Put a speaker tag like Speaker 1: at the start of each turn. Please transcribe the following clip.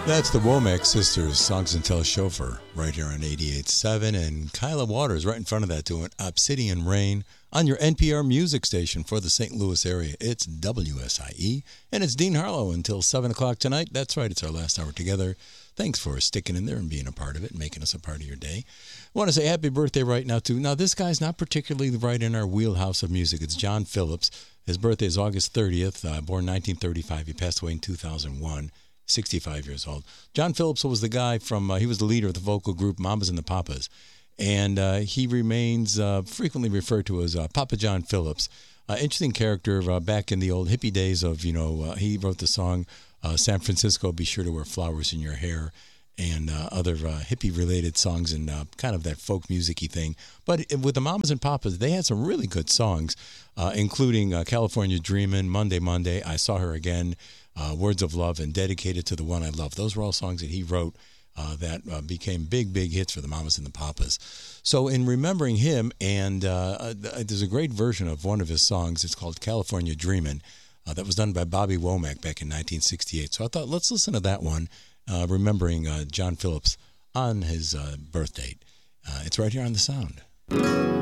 Speaker 1: That's the Womack Sisters, Songs and Tell Chauffeur, right here on 88.7. And Kyla Waters right in front of that doing Obsidian Rain on your NPR music station for the St. Louis area. It's WSIE, and it's Dean Harlow until 7 o'clock tonight. That's right, it's our last hour together. Thanks for sticking in there and being a part of it and making us a part of your day. I want to say happy birthday right now, too. Now, this guy's not particularly right in our wheelhouse of music. It's John Phillips. His birthday is August 30th, born 1935. He passed away in 2001. 65 years old. John Phillips was the guy from, he was the leader of the vocal group Mamas and the Papas. And he remains frequently referred to as Papa John Phillips. Interesting character back in the old hippie days of, he wrote the song San Francisco, Be Sure to Wear Flowers in Your Hair, and other hippie-related songs and kind of that folk music-y thing. But with the Mamas and Papas, they had some really good songs, including California Dreamin', Monday, Monday, I Saw Her Again, Words of Love, and Dedicated to the One I Love. Those were all songs that he wrote that became big hits for the Mamas and the Papas. So in remembering him, and there's a great version of one of his songs. It's called California Dreamin'. That was done by Bobby Womack back in 1968. So I thought, let's listen to that one, remembering John Phillips on his birth date. It's right here on The Sound.